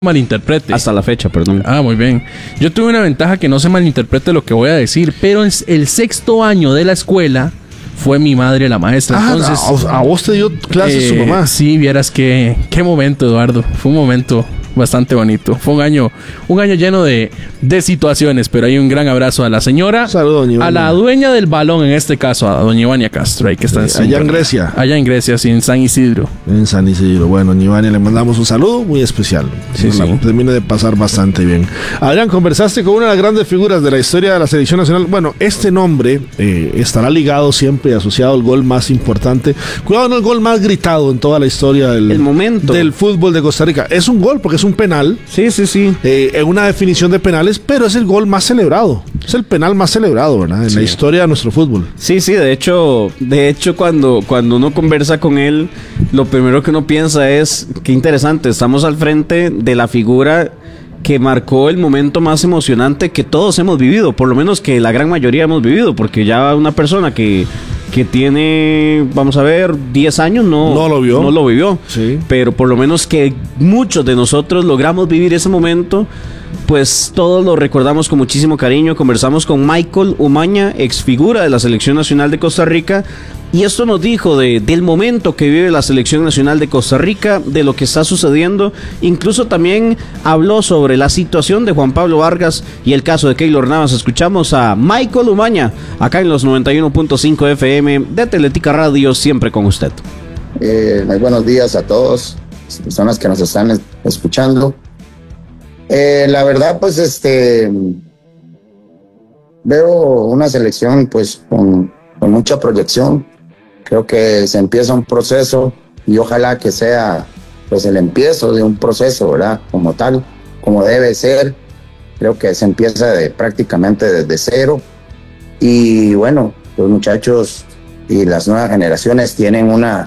malinterprete. Hasta la fecha, perdón. Ah, muy bien. Yo tuve una ventaja que no se malinterprete lo que voy a decir, pero el 6º año de la escuela fue mi madre la maestra. Entonces, a vos te dio clases su mamá. Sí, vieras qué momento, Eduardo. Fue un momento bastante bonito. Fue un año lleno de situaciones, pero hay un gran abrazo a la señora. Saludos, doña Ivania. A la dueña del balón, en este caso, a doña Ivania Castro, ahí que está allá en Grecia. Allá en Grecia, sí, en San Isidro. En San Isidro. Bueno, doña Ivania, le mandamos un saludo muy especial. Sí. Termine de pasar bastante bien. Adrián, conversaste con una de las grandes figuras de la historia de la selección nacional. Bueno, este nombre estará ligado siempre, asociado al gol más importante. Cuidado, no el gol más gritado en toda la historia del fútbol de Costa Rica. Es un gol porque es un penal. Sí. En una definición de penales, pero es el gol más celebrado. Es el penal más celebrado, ¿verdad? En la historia de nuestro fútbol. Sí, de hecho cuando uno conversa con él, lo primero que uno piensa es, qué interesante, estamos al frente de la figura que marcó el momento más emocionante que todos hemos vivido, por lo menos que la gran mayoría hemos vivido, porque ya una persona que tiene, vamos a ver, 10 años no lo vivió. Sí. Pero por lo menos que muchos de nosotros logramos vivir ese momento, pues todos lo recordamos con muchísimo cariño. Conversamos con Michael Umaña, ex figura de la Selección Nacional de Costa Rica, y esto nos dijo del momento que vive la Selección Nacional de Costa Rica, de lo que está sucediendo. Incluso también habló sobre la situación de Juan Pablo Vargas y el caso de Keylor Navas. Escuchamos a Michael Umaña, acá en los 91.5 FM de Teletica Radio, siempre con usted. Muy buenos días a todos, las personas que nos están escuchando. La verdad, pues, veo una selección, pues, con mucha proyección. Creo que se empieza un proceso y ojalá que sea, pues, el empiezo de un proceso, ¿verdad? Como tal, como debe ser. Creo que se empieza prácticamente desde cero. Y bueno, los muchachos y las nuevas generaciones tienen una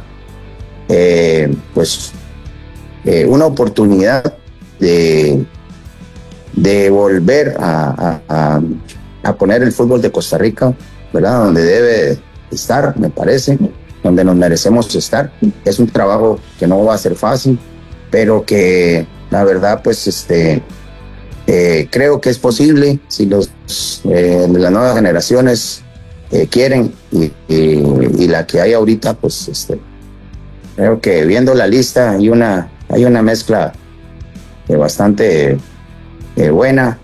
oportunidad de volver a poner el fútbol de Costa Rica, ¿verdad? Donde debe estar, me parece, donde nos merecemos estar. Es un trabajo que no va a ser fácil, pero que la verdad, pues, creo que es posible si las nuevas generaciones quieren y la que hay ahorita, pues, creo que viendo la lista hay una mezcla bastante buena.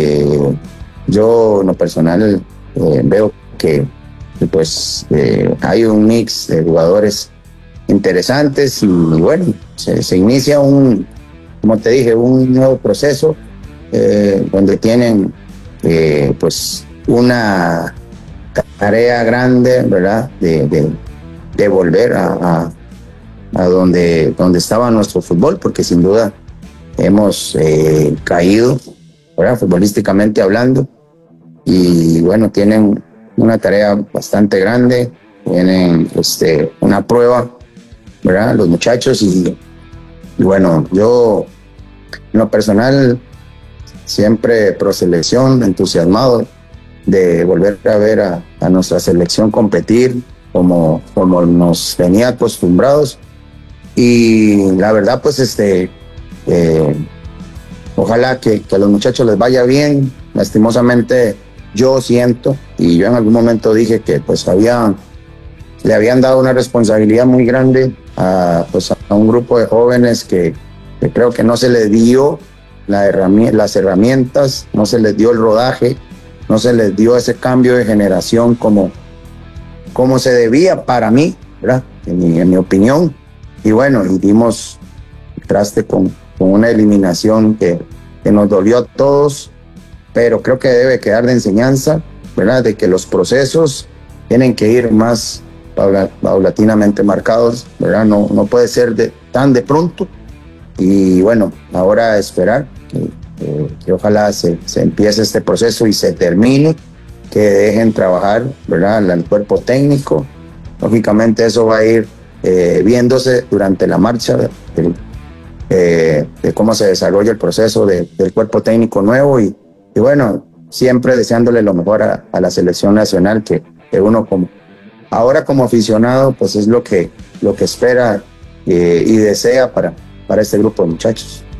Yo en lo personal veo que pues hay un mix de jugadores interesantes y bueno, se inicia como te dije, un nuevo proceso donde tienen pues una tarea grande, ¿verdad? De volver a donde estaba nuestro fútbol, porque sin duda hemos caído, ¿verdad? Futbolísticamente hablando, y bueno, tienen una tarea bastante grande, tienen una prueba, ¿verdad? Los muchachos, y bueno, yo en lo personal siempre pro selección, entusiasmado de volver a ver a nuestra selección competir como nos tenía acostumbrados. Y la verdad, pues ojalá que a los muchachos les vaya bien. Lastimosamente yo siento, y yo en algún momento dije que pues le habían dado una responsabilidad muy grande a un grupo de jóvenes que creo que no se les dio las herramientas, no se les dio el rodaje, no se les dio ese cambio de generación como se debía para mí, ¿verdad? En mi opinión. Y bueno, y dimos traste con una eliminación que nos dolió a todos, pero creo que debe quedar de enseñanza, ¿verdad? De que los procesos tienen que ir más paulatinamente marcados, ¿verdad? No puede ser tan de pronto. Y bueno, ahora esperar que ojalá se empiece este proceso y se termine, que dejen trabajar, ¿verdad? El cuerpo técnico. Lógicamente eso va a ir viéndose durante la marcha de cómo se desarrolla el proceso del cuerpo técnico nuevo, y bueno, siempre deseándole lo mejor a la selección nacional, que uno ahora como aficionado, pues es lo que espera y desea para este grupo de muchachos.